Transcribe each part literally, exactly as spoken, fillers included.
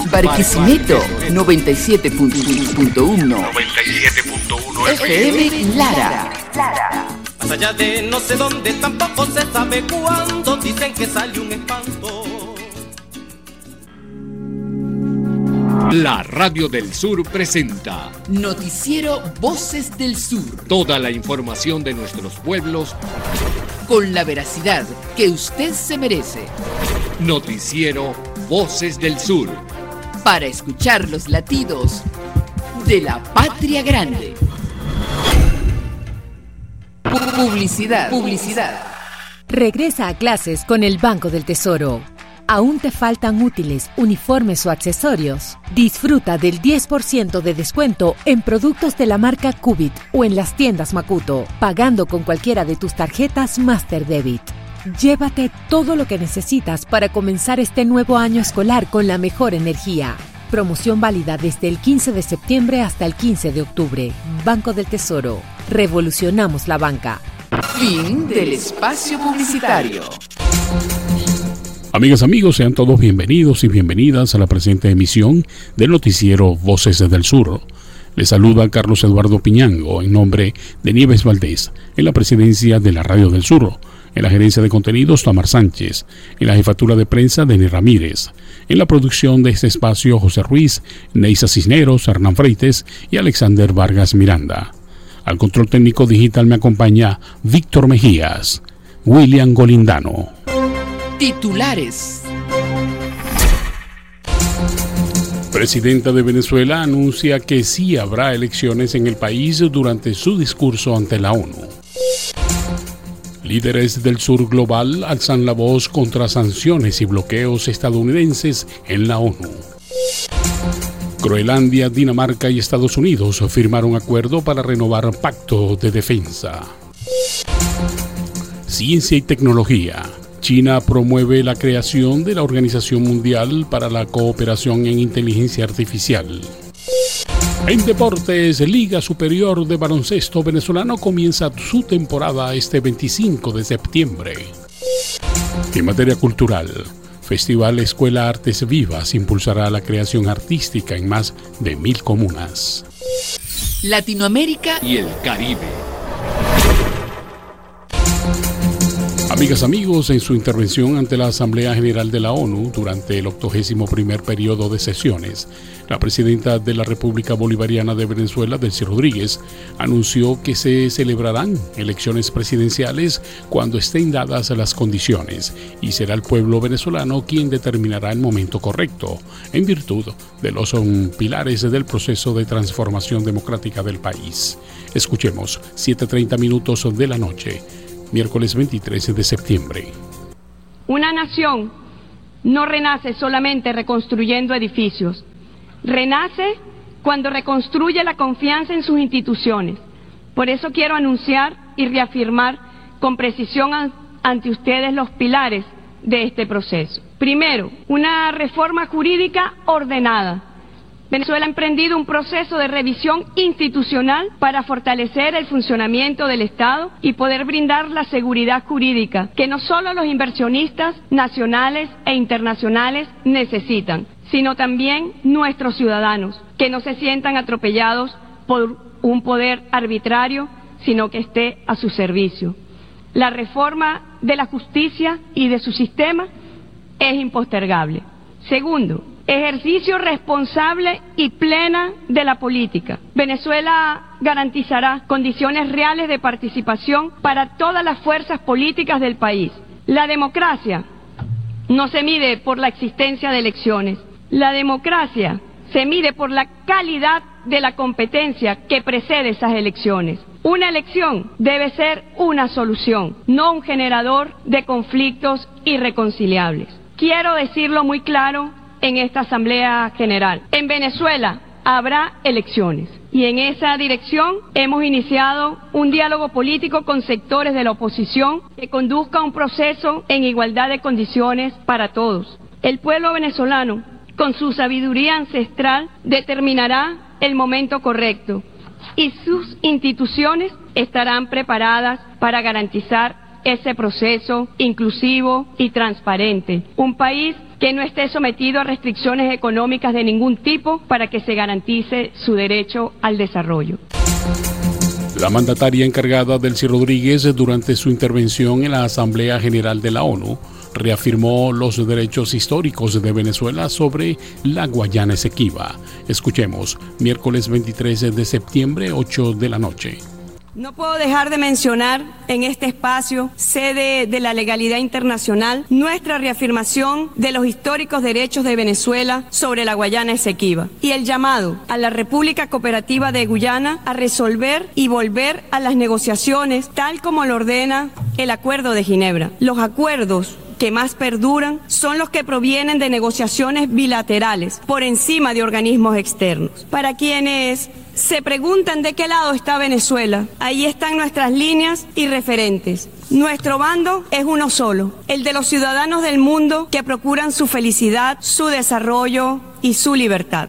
Barquisimeto noventa y siete punto uno. noventa y siete punto uno F M Lara. Más allá de no sé dónde, tampoco se sabe cuándo, dicen que sale un espanto. La Radio del Sur presenta Noticiero Voces del Sur. toda la información de nuestros pueblos. Con la veracidad que usted se merece. Noticiero Voces del Sur. Para escuchar los latidos de la patria grande. Publicidad. Publicidad. Regresa a clases con el Banco del Tesoro. ¿Aún te faltan útiles, uniformes o accesorios? Disfruta del diez por ciento de descuento en productos de la marca Cubit o en las tiendas Makuto, pagando con cualquiera de tus tarjetas Master Debit. Llévate todo lo que necesitas para comenzar este nuevo año escolar con la mejor energía. Promoción válida desde el quince de septiembre hasta el quince de octubre. Banco del Tesoro. Revolucionamos la banca. Fin del espacio publicitario. Amigas, amigos, sean todos bienvenidos y bienvenidas a la presente emisión del noticiero Voces del Sur. Les saluda Carlos Eduardo Piñango en nombre de Nieves Valdés, en la presidencia de la Radio del Sur, en la gerencia de contenidos Tamar Sánchez, en la jefatura de prensa Denis Ramírez, en la producción de este espacio José Ruiz, Neisa Cisneros, Hernán Freites y Alexander Vargas Miranda. Al control técnico digital me acompaña Víctor Mejías, William Golindano. Titulares. Presidenta de Venezuela anuncia que sí habrá elecciones en el país durante su discurso ante la ONU. Líderes del sur global alzan la voz contra sanciones y bloqueos estadounidenses en la ONU. Groenlandia, Dinamarca y Estados Unidos firmaron acuerdo para renovar pacto de defensa. Ciencia y tecnología. China promueve la creación de la Organización Mundial para la Cooperación en Inteligencia Artificial. En deportes, Liga Superior de Baloncesto Venezolano comienza su temporada este veinticinco de septiembre. En materia cultural, Festival Escuela Artes Vivas impulsará la creación artística en más de mil comunas. Latinoamérica Y el Caribe. Amigas, amigos, en su intervención ante la Asamblea General de la ONU durante el octogésimo primer periodo de sesiones, la presidenta de la República Bolivariana de Venezuela, Delcy Rodríguez, anunció que se celebrarán elecciones presidenciales cuando estén dadas las condiciones y será el pueblo venezolano quien determinará el momento correcto, en virtud de los um, pilares del proceso de transformación democrática del país. Escuchemos siete treinta minutos de la noche. Miércoles veintitrés de septiembre. Una nación no renace solamente reconstruyendo edificios. Renace cuando reconstruye la confianza en sus instituciones. Por eso quiero anunciar y reafirmar con precisión an- ante ustedes los pilares de este proceso. Primero, una reforma jurídica ordenada. Venezuela ha emprendido un proceso de revisión institucional para fortalecer el funcionamiento del Estado y poder brindar la seguridad jurídica que no solo los inversionistas nacionales e internacionales necesitan, sino también nuestros ciudadanos, que no se sientan atropellados por un poder arbitrario, sino que esté a su servicio. La reforma de la justicia y de su sistema es impostergable. Segundo, ejercicio responsable y plena de la política. Venezuela garantizará condiciones reales de participación para todas las fuerzas políticas del país. La democracia no se mide por la existencia de elecciones. La democracia se mide por la calidad de la competencia que precede esas elecciones. Una elección debe ser una solución, no un generador de conflictos irreconciliables. Quiero decirlo muy claro en esta Asamblea General. En Venezuela habrá elecciones y en esa dirección hemos iniciado un diálogo político con sectores de la oposición que conduzca a un proceso en igualdad de condiciones para todos. El pueblo venezolano, con su sabiduría ancestral, determinará el momento correcto y sus instituciones estarán preparadas para garantizar ese proceso inclusivo y transparente. Un país que no esté sometido a restricciones económicas de ningún tipo para que se garantice su derecho al desarrollo. La mandataria encargada Delcy Rodríguez, durante su intervención en la Asamblea General de la ONU, reafirmó los derechos históricos de Venezuela sobre la Guayana Esequiba. Escuchemos, miércoles veintitrés de septiembre, ocho de la noche. No puedo dejar de mencionar en este espacio, sede de la legalidad internacional, nuestra reafirmación de los históricos derechos de Venezuela sobre la Guayana Esequiba y el llamado a la República Cooperativa de Guyana a resolver y volver a las negociaciones tal como lo ordena el Acuerdo de Ginebra. Los acuerdos que más perduran son los que provienen de negociaciones bilaterales por encima de organismos externos. Para quienes se preguntan de qué lado está Venezuela, ahí están nuestras líneas y referentes. Nuestro bando es uno solo, el de los ciudadanos del mundo que procuran su felicidad, su desarrollo y su libertad.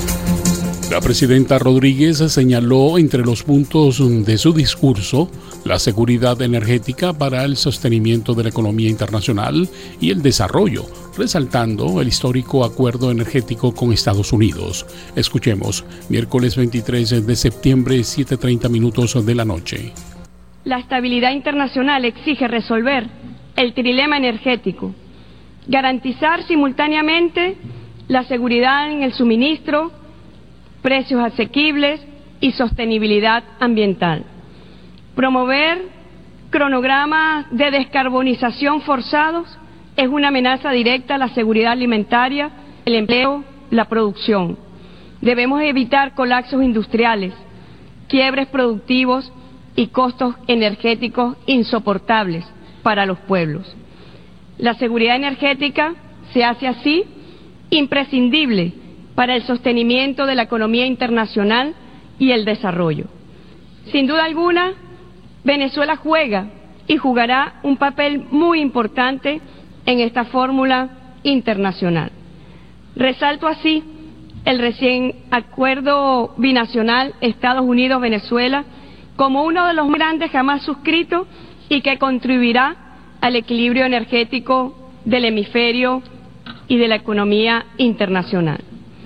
La presidenta Rodríguez señaló entre los puntos de su discurso la seguridad energética para el sostenimiento de la economía internacional y el desarrollo, resaltando el histórico acuerdo energético con Estados Unidos. Escuchemos, miércoles veintitrés de septiembre, siete treinta minutos de la noche. La estabilidad internacional exige resolver el trilema energético, garantizar simultáneamente la seguridad en el suministro, precios asequibles y sostenibilidad ambiental. Promover cronogramas de descarbonización forzados es una amenaza directa a la seguridad alimentaria, el empleo, la producción. Debemos evitar colapsos industriales, quiebres productivos y costos energéticos insoportables para los pueblos. La seguridad energética se hace así imprescindible para el sostenimiento de la economía internacional y el desarrollo. Sin duda alguna, Venezuela juega y jugará un papel muy importante en esta fórmula internacional. Resalto así el recién acuerdo binacional Estados Unidos-Venezuela como uno de los grandes jamás suscritos y que contribuirá al equilibrio energético del hemisferio y de la economía internacional.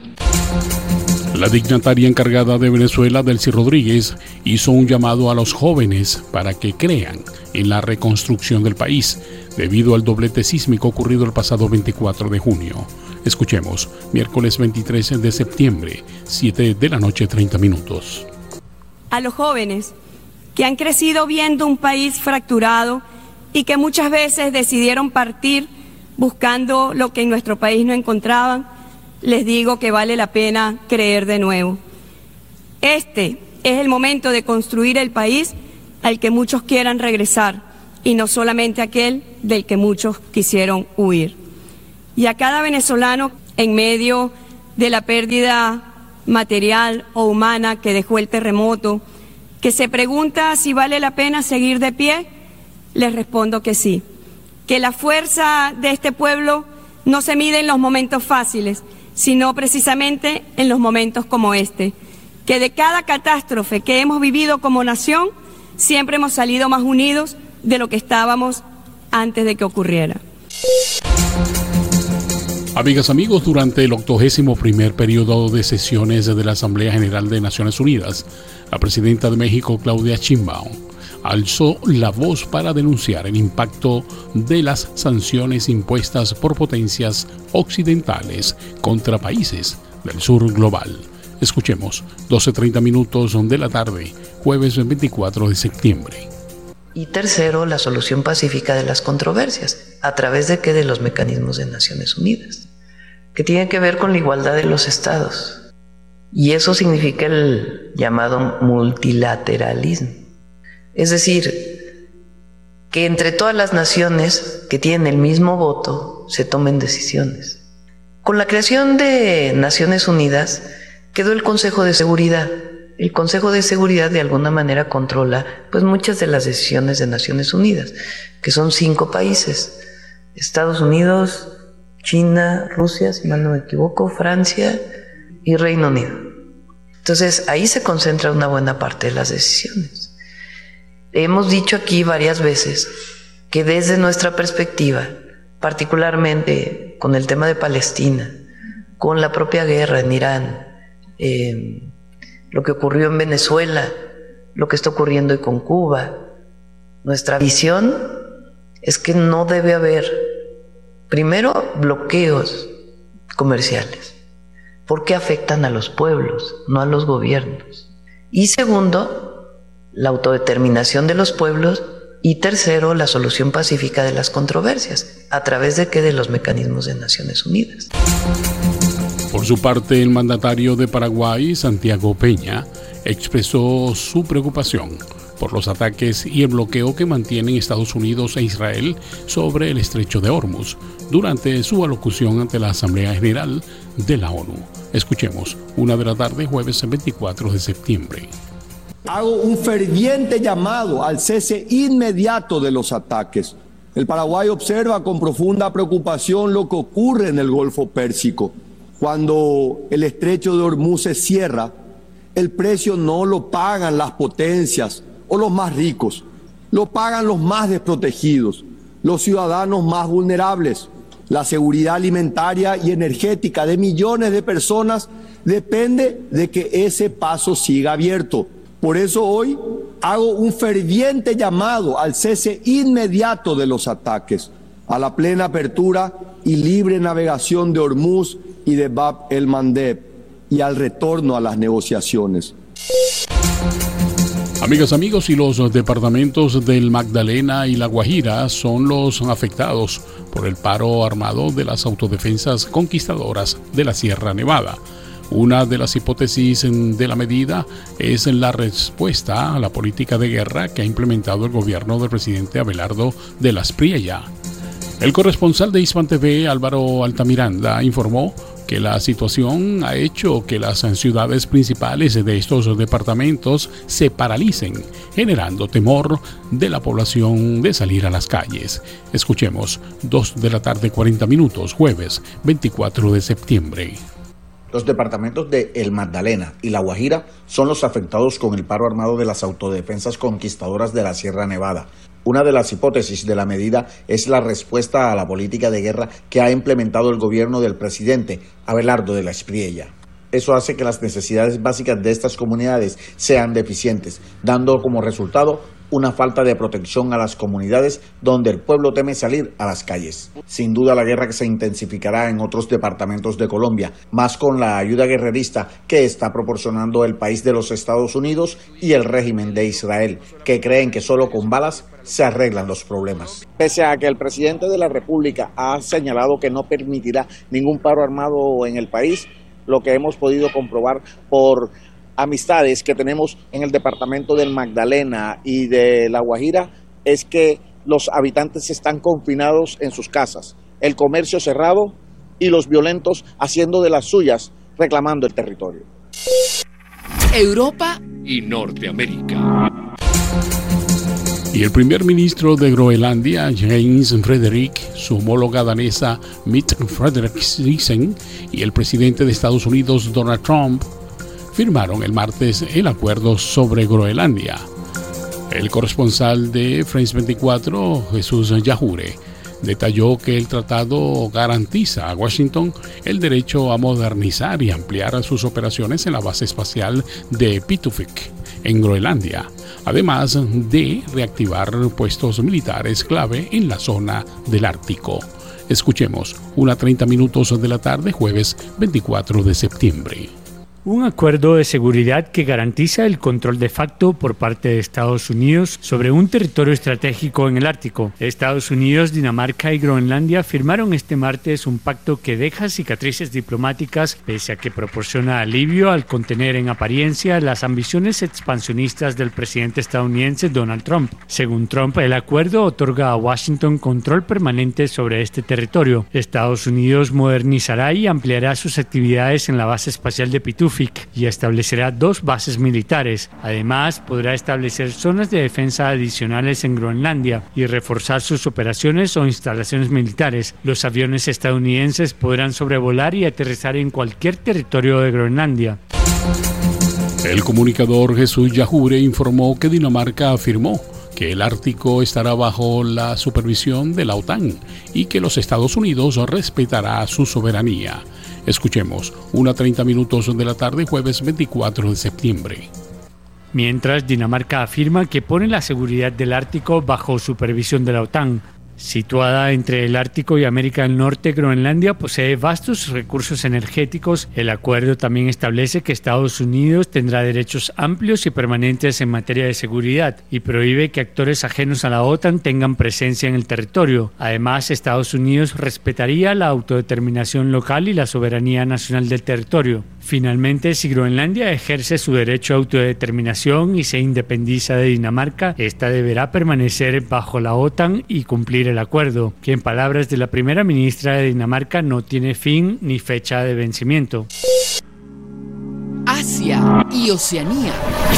La dignataria encargada de Venezuela, Delcy Rodríguez, hizo un llamado a los jóvenes para que crean en la reconstrucción del país debido al doblete sísmico ocurrido el pasado veinticuatro de junio. Escuchemos, miércoles veintitrés de septiembre, siete de la noche, treinta minutos. A los jóvenes que han crecido viendo un país fracturado y que muchas veces decidieron partir buscando lo que en nuestro país no encontraban, les digo que vale la pena creer de nuevo. Este es el momento de construir el país al que muchos quieran regresar y no solamente aquel del que muchos quisieron huir. Y a cada venezolano, en medio de la pérdida material o humana que dejó el terremoto, que se pregunta si vale la pena seguir de pie, les respondo que sí. Que la fuerza de este pueblo no se mide en los momentos fáciles, sino precisamente en los momentos como este, que de cada catástrofe que hemos vivido como nación, siempre hemos salido más unidos de lo que estábamos antes de que ocurriera. Amigas, amigos, durante el octogésimo primer periodo de sesiones de la Asamblea General de Naciones Unidas, la presidenta de México, Claudia Sheinbaum, alzó la voz para denunciar el impacto de las sanciones impuestas por potencias occidentales contra países del sur global. Escuchemos, doce treinta minutos de la tarde, jueves veinticuatro de septiembre. Y tercero, la solución pacífica de las controversias, ¿a través de qué? De los mecanismos de Naciones Unidas, que tienen que ver con la igualdad de los estados. Y eso significa el llamado multilateralismo. Es decir, que entre todas las naciones que tienen el mismo voto se tomen decisiones. Con la creación de Naciones Unidas quedó el Consejo de Seguridad. El Consejo de Seguridad de alguna manera controla pues muchas de las decisiones de Naciones Unidas, que son cinco países: Estados Unidos, China, Rusia, si mal no me equivoco, Francia y Reino Unido. Entonces ahí se concentra una buena parte de las decisiones. Hemos dicho aquí varias veces que desde nuestra perspectiva particularmente con el tema de Palestina, con la propia guerra en Irán, eh, lo que ocurrió en Venezuela, lo que está ocurriendo hoy con Cuba. Nuestra visión es que no debe haber, primero, bloqueos comerciales, porque afectan a los pueblos, no a los gobiernos. Y segundo, la autodeterminación de los pueblos. Y tercero, la solución pacífica de las controversias, ¿a través de qué? De los mecanismos de Naciones Unidas. Por su parte, el mandatario de Paraguay, Santiago Peña, expresó su preocupación por los ataques y el bloqueo que mantienen Estados Unidos e Israel sobre el estrecho de Hormuz durante su alocución ante la Asamblea General de la ONU. Escuchemos, una de la tarde, jueves veinticuatro de septiembre. Hago un ferviente llamado al cese inmediato de los ataques. El Paraguay observa con profunda preocupación lo que ocurre en el Golfo Pérsico. Cuando el estrecho de Hormuz se cierra, el precio no lo pagan las potencias o los más ricos, lo pagan los más desprotegidos, los ciudadanos más vulnerables. La seguridad alimentaria y energética de millones de personas depende de que ese paso siga abierto. Por eso hoy hago un ferviente llamado al cese inmediato de los ataques, a la plena apertura y libre navegación de Hormuz y de Bab el-Mandeb y al retorno a las negociaciones. Amigas, amigos, y los departamentos del Magdalena y La Guajira son los afectados por el paro armado de las autodefensas conquistadoras de la Sierra Nevada. Una de las hipótesis de la medida es la respuesta a la política de guerra que ha implementado el gobierno del presidente Abelardo de la Espriella. El corresponsal de Hispan T V, Álvaro Altamiranda, informó que la situación ha hecho que las ciudades principales de estos departamentos se paralicen, generando temor de la población de salir a las calles. Escuchemos, dos de la tarde, cuarenta minutos, jueves veinticuatro de septiembre. Los departamentos de El Magdalena y La Guajira son los afectados con el paro armado de las autodefensas conquistadoras de la Sierra Nevada. Una de las hipótesis de la medida es la respuesta a la política de guerra que ha implementado el gobierno del presidente Abelardo de la Espriella. Eso hace que las necesidades básicas de estas comunidades sean deficientes, dando como resultado una falta de protección a las comunidades donde el pueblo teme salir a las calles. Sin duda la guerra que se intensificará en otros departamentos de Colombia, más con la ayuda guerrerista que está proporcionando el país de los Estados Unidos y el régimen de Israel, que creen que solo con balas se arreglan los problemas. Pese a que el presidente de la República ha señalado que no permitirá ningún paro armado en el país, lo que hemos podido comprobar por amistades que tenemos en el departamento del Magdalena y de La Guajira es que los habitantes están confinados en sus casas, el comercio cerrado y los violentos haciendo de las suyas, reclamando el territorio. Europa y Norteamérica. Y el primer ministro de Groenlandia, Jens Frederik, su homóloga danesa Mette Frederiksen y el presidente de Estados Unidos, Donald Trump, firmaron el martes el acuerdo sobre Groenlandia. El corresponsal de France veinticuatro, Jesús Yahure, detalló que el tratado garantiza a Washington el derecho a modernizar y ampliar sus operaciones en la base espacial de Pitufik, en Groenlandia, además de reactivar puestos militares clave en la zona del Ártico. Escuchemos, una treinta minutos de la tarde, jueves veinticuatro de septiembre. Un acuerdo de seguridad que garantiza el control de facto por parte de Estados Unidos sobre un territorio estratégico en el Ártico. Estados Unidos, Dinamarca y Groenlandia firmaron este martes un pacto que deja cicatrices diplomáticas pese a que proporciona alivio al contener en apariencia las ambiciones expansionistas del presidente estadounidense Donald Trump. Según Trump, el acuerdo otorga a Washington control permanente sobre este territorio. Estados Unidos modernizará y ampliará sus actividades en la base espacial de Pitufik y establecerá dos bases militares. Además, podrá establecer zonas de defensa adicionales en Groenlandia y reforzar sus operaciones o instalaciones militares. Los aviones estadounidenses podrán sobrevolar y aterrizar en cualquier territorio de Groenlandia. El comunicador Jesús Yahure informó que Dinamarca afirmó que el Ártico estará bajo la supervisión de la OTAN y que los Estados Unidos respetará su soberanía. Escuchemos, una treinta minutos de la tarde, jueves veinticuatro de septiembre. Mientras, Dinamarca afirma que pone la seguridad del Ártico bajo supervisión de la OTAN. Situada entre el Ártico y América del Norte, Groenlandia posee vastos recursos energéticos. El acuerdo también establece que Estados Unidos tendrá derechos amplios y permanentes en materia de seguridad y prohíbe que actores ajenos a la OTAN tengan presencia en el territorio. Además, Estados Unidos respetaría la autodeterminación local y la soberanía nacional del territorio. Finalmente, si Groenlandia ejerce su derecho a autodeterminación y se independiza de Dinamarca, esta deberá permanecer bajo la OTAN y cumplir el acuerdo, que en palabras de la primera ministra de Dinamarca no tiene fin ni fecha de vencimiento. Asia y Oceanía.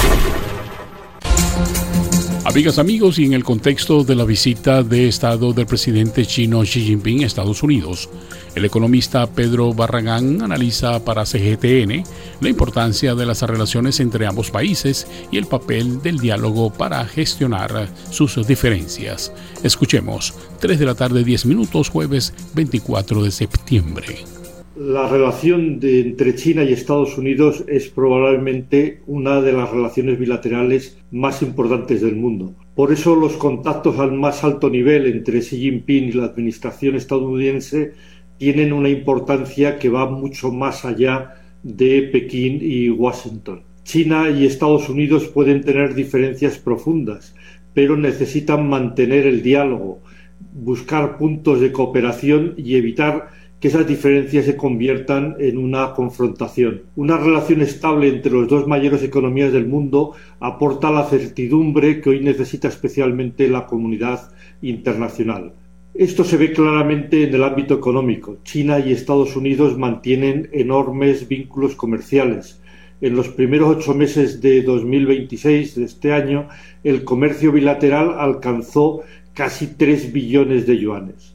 Amigas, amigos, y en el contexto de la visita de Estado del presidente chino Xi Jinping a Estados Unidos, el economista Pedro Barragán analiza para C G T N la importancia de las relaciones entre ambos países y el papel del diálogo para gestionar sus diferencias. Escuchemos, tres de la tarde, diez minutos, jueves veinticuatro de septiembre. La relación de, entre China y Estados Unidos es probablemente una de las relaciones bilaterales más importantes del mundo. Por eso los contactos al más alto nivel entre Xi Jinping y la administración estadounidense tienen una importancia que va mucho más allá de Pekín y Washington. China y Estados Unidos pueden tener diferencias profundas, pero necesitan mantener el diálogo, buscar puntos de cooperación y evitar que esas diferencias se conviertan en una confrontación. Una relación estable entre las dos mayores economías del mundo aporta la certidumbre que hoy necesita especialmente la comunidad internacional. Esto se ve claramente en el ámbito económico. China y Estados Unidos mantienen enormes vínculos comerciales. En los primeros ocho meses de dos mil veintiséis, de este año, el comercio bilateral alcanzó casi tres billones de yuanes.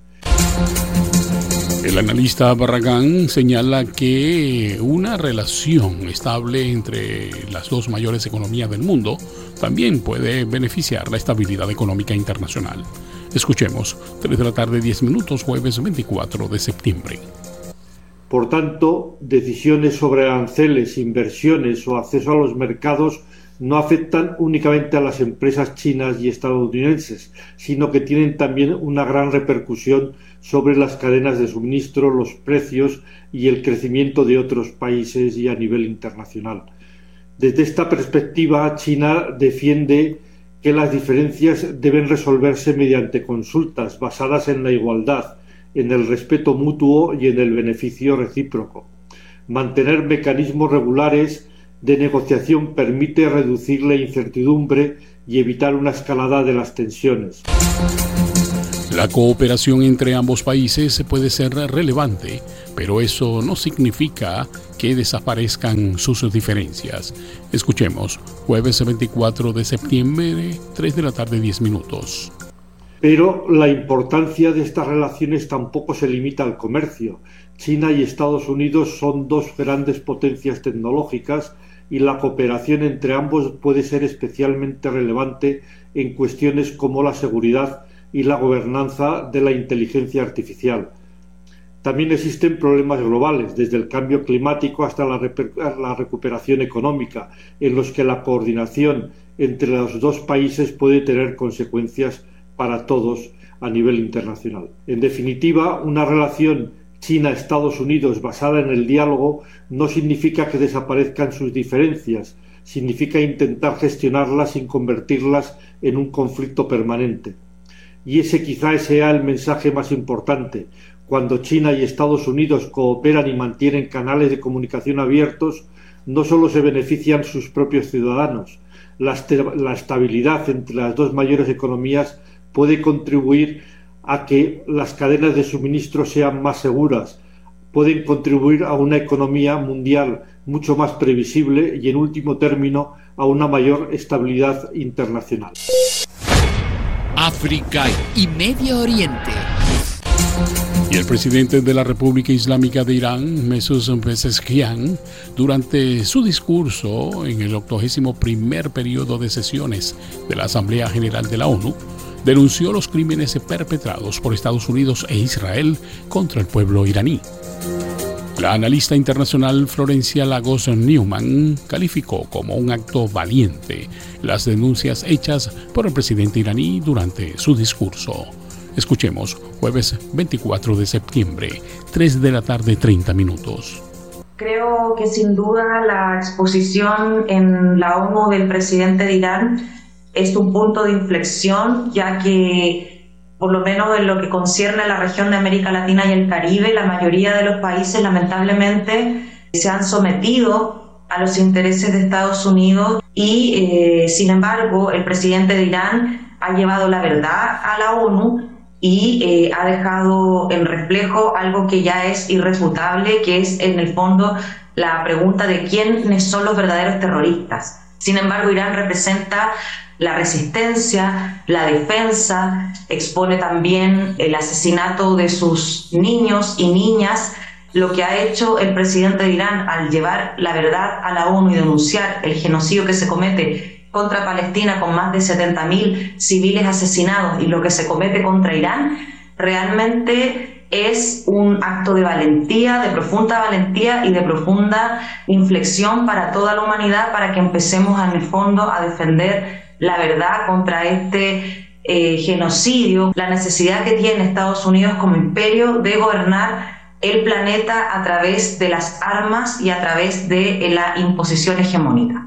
El analista Barragán señala que una relación estable entre las dos mayores economías del mundo también puede beneficiar la estabilidad económica internacional. Escuchemos, tres de la tarde, diez minutos, jueves veinticuatro de septiembre. Por tanto, decisiones sobre aranceles, inversiones o acceso a los mercados no afectan únicamente a las empresas chinas y estadounidenses, sino que tienen también una gran repercusión sobre las cadenas de suministro, los precios y el crecimiento de otros países y a nivel internacional. Desde esta perspectiva, China defiende que las diferencias deben resolverse mediante consultas basadas en la igualdad, en el respeto mutuo y en el beneficio recíproco. Mantener mecanismos regulares de negociación permite reducir la incertidumbre y evitar una escalada de las tensiones. La cooperación entre ambos países puede ser relevante, pero eso no significa que desaparezcan sus diferencias. Escuchemos, jueves veinticuatro de septiembre, tres de la tarde, diez minutos. Pero la importancia de estas relaciones tampoco se limita al comercio. China y Estados Unidos son dos grandes potencias tecnológicas y la cooperación entre ambos puede ser especialmente relevante en cuestiones como la seguridad y la gobernanza de la inteligencia artificial. También existen problemas globales, desde el cambio climático hasta la, la recuperación económica, en los que la coordinación entre los dos países puede tener consecuencias para todos a nivel internacional. En definitiva, una relación China-Estados Unidos basada en el diálogo no significa que desaparezcan sus diferencias, significa intentar gestionarlas sin convertirlas en un conflicto permanente. Y ese quizá sea el mensaje más importante. Cuando China y Estados Unidos cooperan y mantienen canales de comunicación abiertos, no solo se benefician sus propios ciudadanos, la, est- la estabilidad entre las dos mayores economías puede contribuir a que las cadenas de suministro sean más seguras, pueden contribuir a una economía mundial mucho más previsible y, en último término, a una mayor estabilidad internacional. África y Medio Oriente. Y el presidente de la República Islámica de Irán, Mesut Pezeshkian, durante su discurso en el octogésimo primer periodo de sesiones de la Asamblea General de la ONU, denunció los crímenes perpetrados por Estados Unidos e Israel contra el pueblo iraní. La analista internacional Florencia Lagos Newman calificó como un acto valiente las denuncias hechas por el presidente iraní durante su discurso. Escuchemos, jueves veinticuatro de septiembre, tres de la tarde, treinta minutos. Creo que sin duda la exposición en la ONU del presidente de Irán es un punto de inflexión, ya que, por lo menos en lo que concierne a la región de América Latina y el Caribe, la mayoría de los países lamentablemente se han sometido a los intereses de Estados Unidos y, eh, sin embargo, el presidente de Irán ha llevado la verdad a la ONU y eh, ha dejado en reflejo algo que ya es irrefutable, que es en el fondo la pregunta de quiénes son los verdaderos terroristas. Sin embargo, Irán representa la resistencia, la defensa, expone también el asesinato de sus niños y niñas. Lo que ha hecho el presidente de Irán al llevar la verdad a la ONU y denunciar el genocidio que se comete contra Palestina con más de setenta mil civiles asesinados y lo que se comete contra Irán, realmente es un acto de valentía, de profunda valentía y de profunda inflexión para toda la humanidad, para que empecemos en el fondo a defender la verdad contra este eh, genocidio, la necesidad que tiene Estados Unidos como imperio de gobernar el planeta a través de las armas y a través de la imposición hegemónica.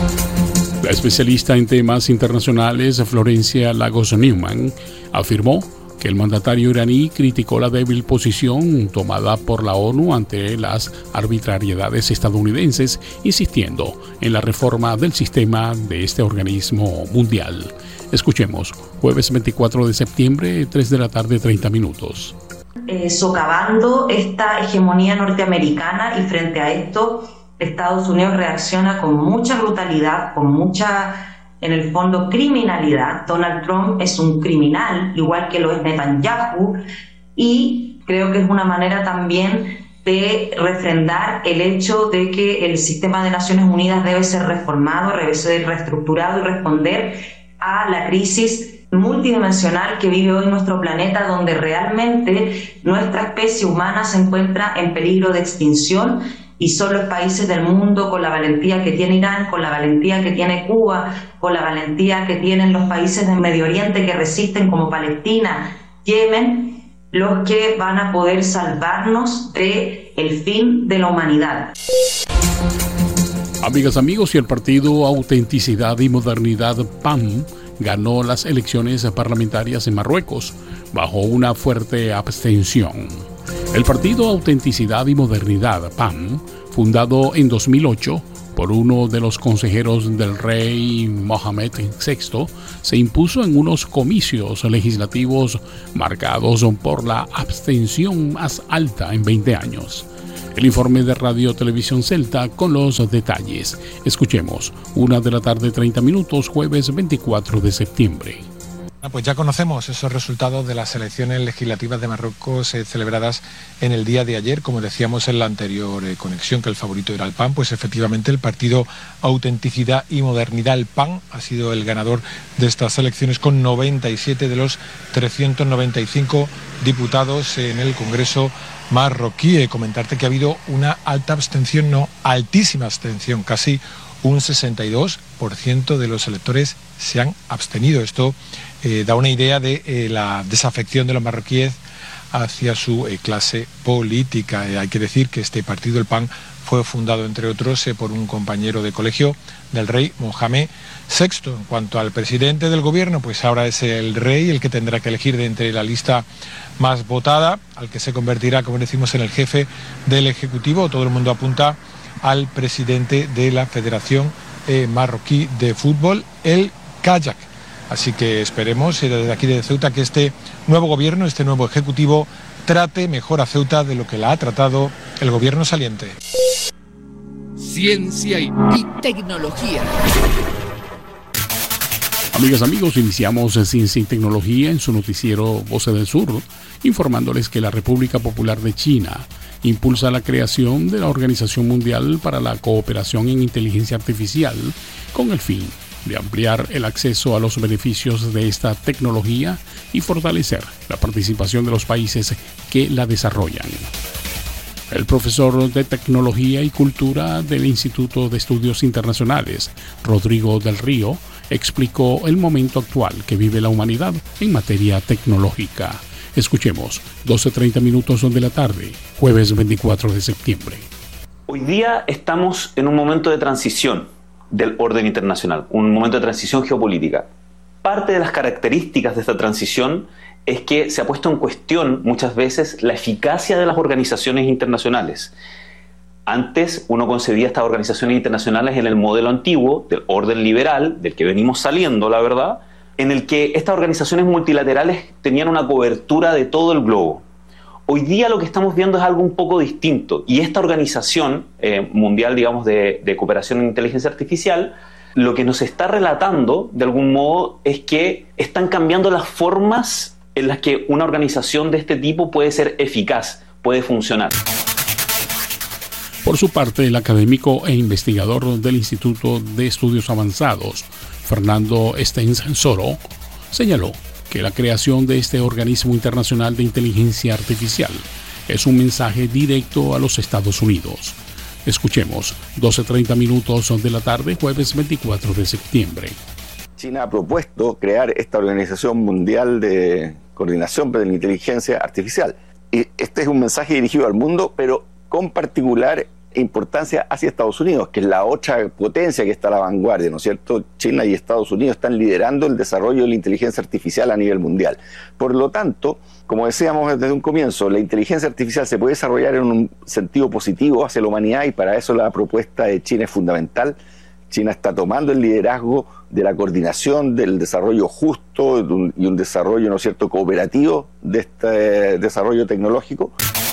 La especialista en temas internacionales, Florencia Lagos Newman, afirmó que el mandatario iraní criticó la débil posición tomada por la ONU ante las arbitrariedades estadounidenses, insistiendo en la reforma del sistema de este organismo mundial. Escuchemos, jueves veinticuatro de septiembre, tres de la tarde, treinta minutos. Eh, socavando esta hegemonía norteamericana, y frente a esto Estados Unidos reacciona con mucha brutalidad, con mucha, en el fondo, criminalidad. Donald Trump es un criminal, igual que lo es Netanyahu, y creo que es una manera también de refrendar el hecho de que el sistema de Naciones Unidas debe ser reformado, debe ser reestructurado y responder a la crisis multidimensional que vive hoy nuestro planeta, donde realmente nuestra especie humana se encuentra en peligro de extinción. Y son los países del mundo, con la valentía que tiene Irán, con la valentía que tiene Cuba, con la valentía que tienen los países del Medio Oriente que resisten, como Palestina, Yemen, los que van a poder salvarnos del fin de la humanidad. Amigas, amigos, y el partido Autenticidad y Modernidad P A M ganó las elecciones parlamentarias en Marruecos bajo una fuerte abstención. El partido Autenticidad y Modernidad, P A M, fundado en dos mil ocho por uno de los consejeros del rey Mohamed sexto, se impuso en unos comicios legislativos marcados por la abstención más alta en veinte años. El informe de Radio Televisión Celta con los detalles. Escuchemos, una de la tarde, treinta minutos, jueves veinticuatro de septiembre. Pues ya conocemos esos resultados de las elecciones legislativas de Marruecos eh, celebradas en el día de ayer. Como decíamos en la anterior eh, conexión, que el favorito era el P A M, pues efectivamente el partido Autenticidad y Modernidad, el P A M, ha sido el ganador de estas elecciones con noventa y siete de los trescientos noventa y cinco diputados en el Congreso marroquí. Eh, comentarte que ha habido una alta abstención, no, altísima abstención, casi un sesenta y dos por ciento de los electores se han abstenido. Esto eh, da una idea de eh, la desafección de los marroquíes hacia su eh, clase política. Eh, hay que decir que este partido, el P A M, fue fundado, entre otros, eh, por un compañero de colegio del rey Mohamed sexto. En cuanto al presidente del gobierno, pues ahora es el rey el que tendrá que elegir de entre la lista más votada, al que se convertirá, como decimos, en el jefe del Ejecutivo. Todo el mundo apunta al presidente de la Federación eh, Marroquí de Fútbol, el Kayak. Así que esperemos eh, desde aquí de Ceuta que este nuevo gobierno, este nuevo ejecutivo, trate mejor a Ceuta de lo que la ha tratado el gobierno saliente. Ciencia y, y tecnología. Amigas, amigos, iniciamos en Ciencia y Tecnología en su noticiero Voces del Sur, informándoles que la República Popular de China impulsa la creación de la Organización Mundial para la Cooperación en Inteligencia Artificial con el fin de ampliar el acceso a los beneficios de esta tecnología y fortalecer la participación de los países que la desarrollan. El profesor de Tecnología y Cultura del Instituto de Estudios Internacionales, Rodrigo del Río, explicó el momento actual que vive la humanidad en materia tecnológica. Escuchemos, doce treinta minutos de la tarde, jueves veinticuatro de septiembre. Hoy día estamos en un momento de transición del orden internacional, un momento de transición geopolítica. Parte de las características de esta transición es que se ha puesto en cuestión muchas veces la eficacia de las organizaciones internacionales. Antes uno concebía estas organizaciones internacionales en el modelo antiguo del orden liberal, del que venimos saliendo, la verdad, en el que estas organizaciones multilaterales tenían una cobertura de todo el globo. Hoy día lo que estamos viendo es algo un poco distinto, y esta organización eh, mundial, digamos, de, de cooperación en inteligencia artificial, lo que nos está relatando, de algún modo, es que están cambiando las formas en las que una organización de este tipo puede ser eficaz, puede funcionar. Por su parte, el académico e investigador del Instituto de Estudios Avanzados, Fernando Estensoro, señaló que la creación de este organismo internacional de inteligencia artificial es un mensaje directo a los Estados Unidos. Escuchemos, doce treinta minutos de la tarde, jueves veinticuatro de septiembre. China ha propuesto crear esta Organización Mundial de Coordinación de la Inteligencia Artificial. Y este es un mensaje dirigido al mundo, pero con particular importancia hacia Estados Unidos, que es la otra potencia que está a la vanguardia, ¿no es cierto? China y Estados Unidos están liderando el desarrollo de la inteligencia artificial a nivel mundial. Por lo tanto, como decíamos desde un comienzo, la inteligencia artificial se puede desarrollar en un sentido positivo hacia la humanidad, y para eso la propuesta de China es fundamental. China está tomando el liderazgo de la coordinación del desarrollo justo y un desarrollo, ¿no es cierto?, cooperativo de este desarrollo tecnológico.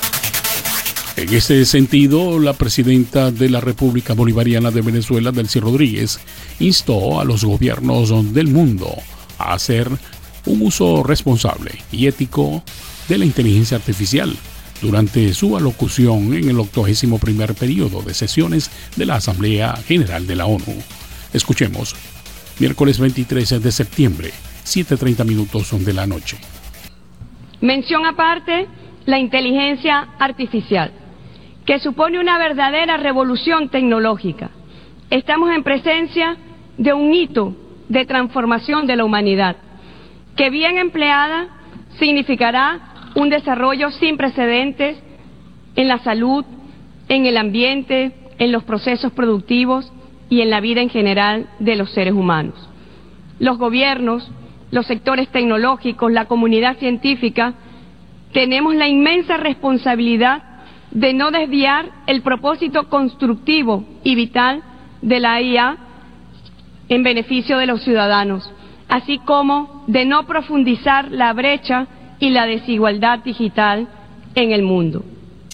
En ese sentido, la presidenta de la República Bolivariana de Venezuela, Delcy Rodríguez, instó a los gobiernos del mundo a hacer un uso responsable y ético de la inteligencia artificial durante su alocución en el octogésimo primer periodo de sesiones de la Asamblea General de la ONU. Escuchemos, miércoles veintitrés de septiembre, siete treinta minutos de la noche. Mención aparte, la inteligencia artificial, que supone una verdadera revolución tecnológica. Estamos en presencia de un hito de transformación de la humanidad, que bien empleada significará un desarrollo sin precedentes en la salud, en el ambiente, en los procesos productivos y en la vida en general de los seres humanos. Los gobiernos, los sectores tecnológicos, la comunidad científica, tenemos la inmensa responsabilidad de no desviar el propósito constructivo y vital de la I A en beneficio de los ciudadanos, así como de no profundizar la brecha y la desigualdad digital en el mundo.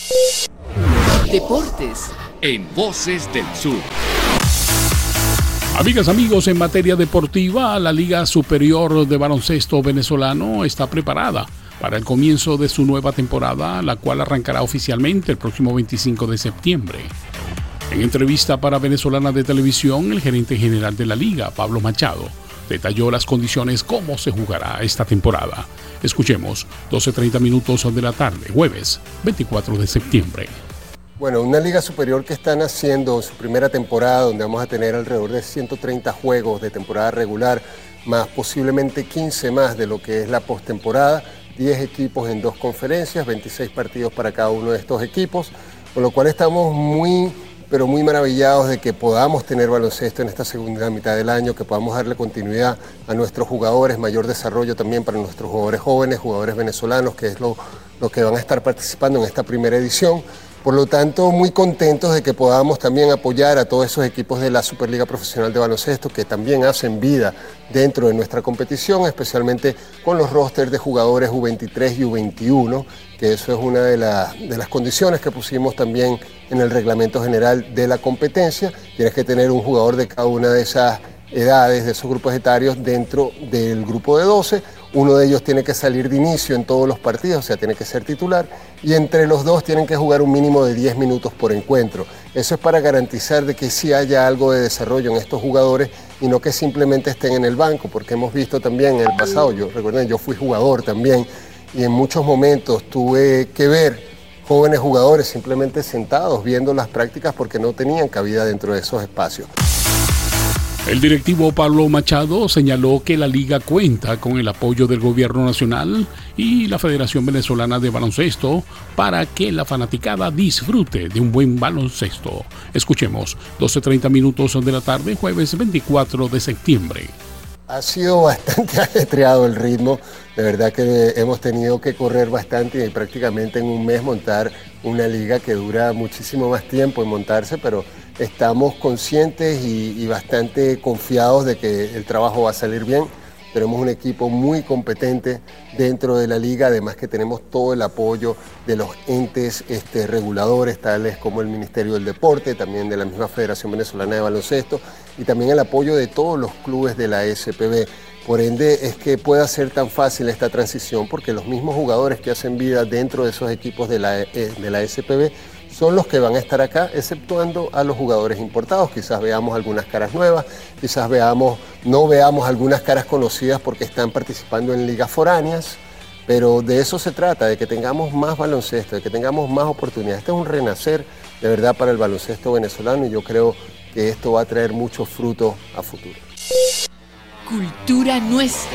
Deportes en Voces del Sur. Amigas, amigos, en materia deportiva, la Liga Superior de Baloncesto Venezolano está preparada para el comienzo de su nueva temporada, la cual arrancará oficialmente el próximo veinticinco de septiembre. En entrevista para Venezolana de Televisión, el gerente general de la Liga, Pablo Machado, detalló las condiciones cómo se jugará esta temporada. Escuchemos, doce treinta minutos de la tarde, jueves veinticuatro de septiembre. Bueno, una liga superior que están haciendo su primera temporada, donde vamos a tener alrededor de ciento treinta juegos de temporada regular, más posiblemente quince más de lo que es la postemporada, diez equipos en dos conferencias, veintiséis partidos para cada uno de estos equipos, con lo cual estamos muy, pero muy maravillados de que podamos tener baloncesto en esta segunda mitad del año, que podamos darle continuidad a nuestros jugadores, mayor desarrollo también para nuestros jugadores jóvenes, jugadores venezolanos, que es lo, lo que van a estar participando en esta primera edición. Por lo tanto, muy contentos de que podamos también apoyar a todos esos equipos de la Superliga Profesional de Baloncesto que también hacen vida dentro de nuestra competición, especialmente con los rosters de jugadores U veintitrés y U veintiuno, que eso es una de, la, de las condiciones que pusimos también en el reglamento general de la competencia. Tienes que tener un jugador de cada una de esas edades, de esos grupos etarios dentro del grupo de doce. Uno de ellos tiene que salir de inicio en todos los partidos, o sea, tiene que ser titular, y entre los dos tienen que jugar un mínimo de diez minutos por encuentro. Eso es para garantizar de que sí haya algo de desarrollo en estos jugadores y no que simplemente estén en el banco, porque hemos visto también en el pasado, yo recuerden, yo fui jugador también, y en muchos momentos tuve que ver jóvenes jugadores simplemente sentados viendo las prácticas porque no tenían cabida dentro de esos espacios. El directivo Pablo Machado señaló que la liga cuenta con el apoyo del gobierno nacional y la Federación Venezolana de Baloncesto para que la fanaticada disfrute de un buen baloncesto. Escuchemos, doce treinta minutos de la tarde, jueves veinticuatro de septiembre. Ha sido bastante ajetreado el ritmo, de verdad que hemos tenido que correr bastante y prácticamente en un mes montar una liga que dura muchísimo más tiempo en montarse, pero estamos conscientes y, y bastante confiados de que el trabajo va a salir bien. Tenemos un equipo muy competente dentro de la liga, además que tenemos todo el apoyo de los entes este, reguladores, tales como el Ministerio del Deporte, también de la misma Federación Venezolana de Baloncesto y también el apoyo de todos los clubes de la S P B. Por ende es que pueda ser tan fácil esta transición porque los mismos jugadores que hacen vida dentro de esos equipos de la, de la S P B son los que van a estar acá, exceptuando a los jugadores importados. Quizás veamos algunas caras nuevas, quizás veamos, no veamos algunas caras conocidas porque están participando en ligas foráneas, pero de eso se trata, de que tengamos más baloncesto, de que tengamos más oportunidades. Este es un renacer de verdad para el baloncesto venezolano y yo creo que esto va a traer muchos frutos a futuro. Cultura nuestra.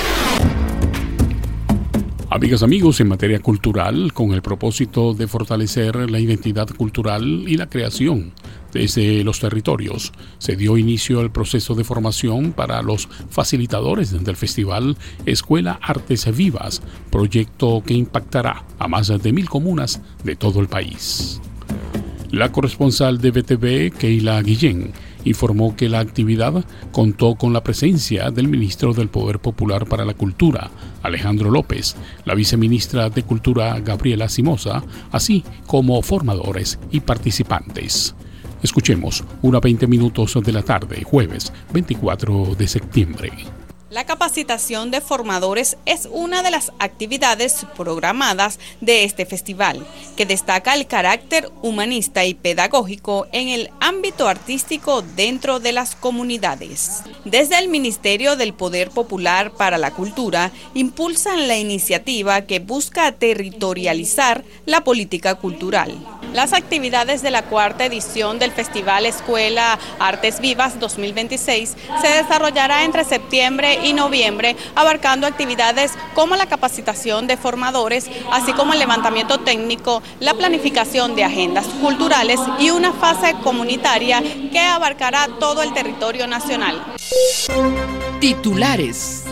Amigas, amigos, en materia cultural, con el propósito de fortalecer la identidad cultural y la creación desde los territorios, se dio inicio al proceso de formación para los facilitadores del festival Escuela Artes Vivas, proyecto que impactará a más de mil comunas de todo el país. La corresponsal de V T V, Keila Guillén, informó que la actividad contó con la presencia del ministro del Poder Popular para la Cultura, Alejandro López, la viceministra de Cultura, Gabriela Simosa, así como formadores y participantes. Escuchemos, una veinte minutos de la tarde, jueves veinticuatro de septiembre. La capacitación de formadores es una de las actividades programadas de este festival, que destaca el carácter humanista y pedagógico en el ámbito artístico dentro de las comunidades. Desde el Ministerio del Poder Popular para la Cultura impulsan la iniciativa que busca territorializar la política cultural. Las actividades de la cuarta edición del Festival Escuela Artes Vivas dos mil veintiséis se desarrollará entre septiembre y noviembre, abarcando actividades como la capacitación de formadores, así como el levantamiento técnico, la planificación de agendas culturales y una fase comunitaria que abarcará todo el territorio nacional. Titulares.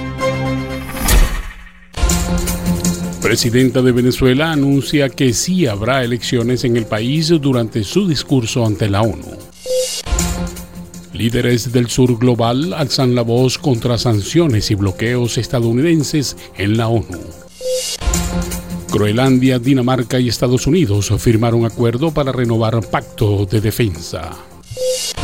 Presidenta de Venezuela anuncia que sí habrá elecciones en el país durante su discurso ante la ONU. Líderes del sur global alzan la voz contra sanciones y bloqueos estadounidenses en la ONU. Groenlandia, Dinamarca y Estados Unidos firmaron acuerdo para renovar pacto de defensa.